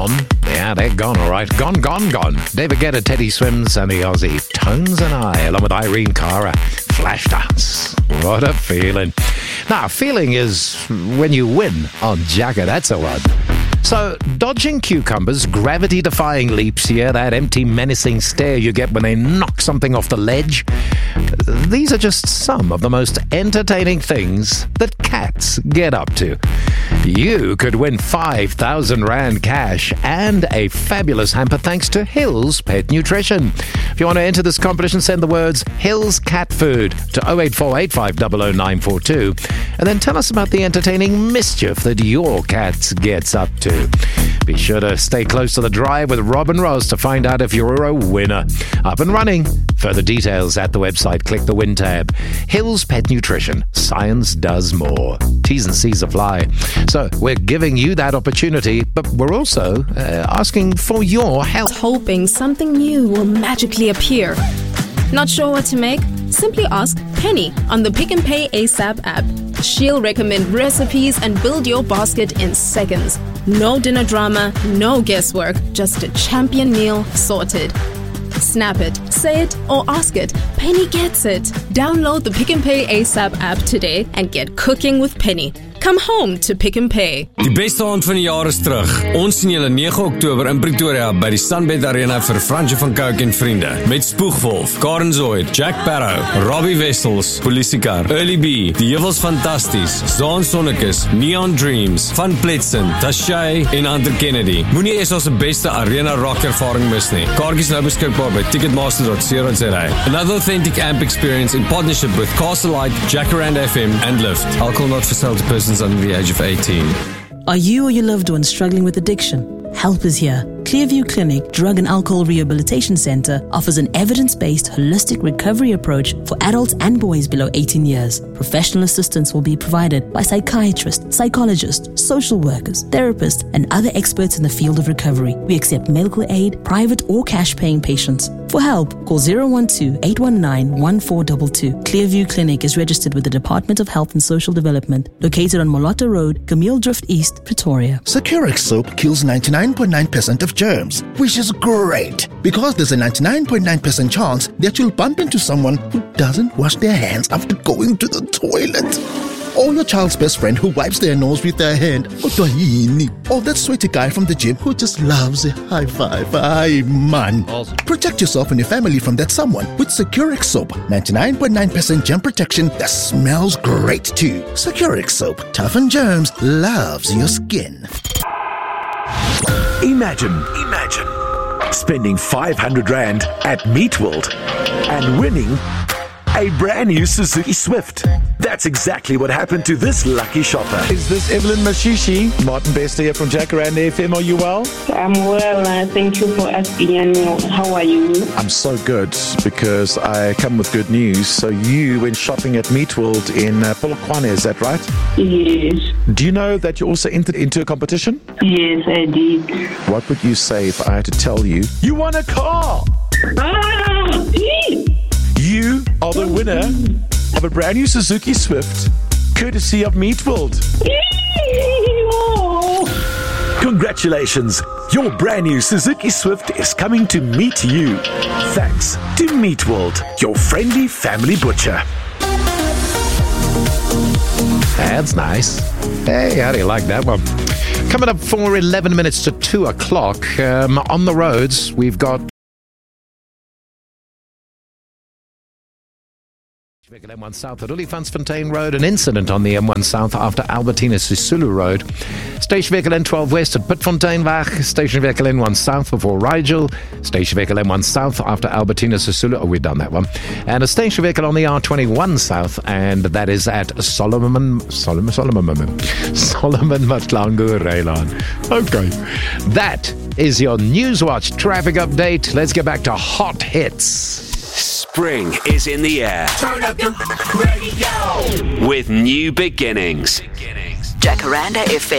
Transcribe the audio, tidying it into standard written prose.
Yeah, they're gone, all right. Gone. David Guetta, Teddy Swims, and the Aussie Tones and I, along with Irene Cara. Flashdance. What a feeling. Now, feeling is when you win on Jagger. That's a one. So, dodging cucumbers, gravity-defying leaps here, that empty, menacing stare you get when they knock something off the ledge. These are just some of the most entertaining things that cats get up to. You could win 5,000 Rand cash and a fabulous hamper thanks to Hills Pet Nutrition. If you want to enter this competition, send the words Hills Cat Food to 0848500942 and then tell us about the entertaining mischief that your cat gets up to. Be sure to stay close to the drive with Rob and Roz to find out if you're a winner. Up and running. Further details at the website. Click the Win tab. Hills Pet Nutrition. Science does more. T's and C's apply. So we're giving you that opportunity, but we're also asking for your help. Hoping something new will magically appear. Not sure what to make? Simply ask Penny on the Pick n Pay ASAP app. She'll recommend recipes and build your basket in seconds. No dinner drama, no guesswork, just a champion meal sorted. Snap it, say it, or ask it. Penny gets it. Download the Pick n Pay ASAP app today and get cooking with Penny. Come home to Pick n Pay. Die beste aand van die jaar is terug. Ons sien julle 9 Oktober in Pretoria by die Sunbed Arena vir Fransje van Cooke en vriende. Met Spoegwolf, Karen Zoid, Jack Barrow, Robbie Wessels, Polisiekar, Early B, Die Heuwels Fantasties, Zaan Sonnekus, Neon Dreams, Van Pletsen, Tashay en Hunter Kennedy. Moenie eers ons beste arena rock ervaring mis nie. Kaartjies nou beskikbaar by ticketmaster.co.za. Another authentic amp experience in partnership with Castle Light, Jacaranda FM and Lyft. Alcohol not for sale to persons under the age of 18. Are you or your loved one struggling with addiction? Help is here. Clearview Clinic Drug and Alcohol Rehabilitation Center offers an evidence-based holistic recovery approach for adults and boys below 18 years. Professional assistance will be provided by psychiatrists, psychologists, social workers, therapists, and other experts in the field of recovery. We accept medical aid, private or cash-paying patients. For help, call 012-819-1422. Clearview Clinic is registered with the Department of Health and Social Development, located on Molotta Road, Camille Drift East, Pretoria. Securix soap kills 99.9% of germs, which is great because there's a 99.9% chance that you'll bump into someone who doesn't wash their hands after going to the toilet. Or your child's best friend who wipes their nose with their hand. Or that sweaty guy from the gym who just loves a high five. Aye, man. Protect yourself and your family from that someone with Securix soap. 99.9% germ protection that smells great too. Securix soap. Toughen germs. Loves your skin. Imagine spending 500 Rand at Meatworld and winning a brand new Suzuki Swift. That's exactly what happened to this lucky shopper. Is this Evelyn Mashishi? Martin Bester here from Jacaranda FM. Are you well? I'm well. Thank you for asking. And how are you? I'm so good because I come with good news. So you went shopping at Meatworld in Polokwane, is that right? Yes. Do you know that you also entered into a competition? Yes, I did. What would you say if I had to tell you you won a car? You are the winner of a brand new Suzuki Swift, courtesy of Meatworld. Congratulations! Your brand new Suzuki Swift is coming to meet you. Thanks to Meatworld, your friendly family butcher. That's nice. Hey, how do you like that one? Coming up for 11 minutes to 2 o'clock. On the roads, we've got M1 South at Olifantsfontein Road, an incident on the M1 South after Albertina Sisulu Road. Station vehicle N12 West at Pitfonteinweg. Station vehicle N1 South before Rigel. Station vehicle M1 South after Albertina Sisulu. Oh, we've done that one. And a station vehicle on the R21 South, and that is at Solomon Matlangu Railan. Okay. That is your Newswatch traffic update. Let's get back to hot hits. Spring is in the air. Turn up your radio with new beginnings. Jacaranda FM.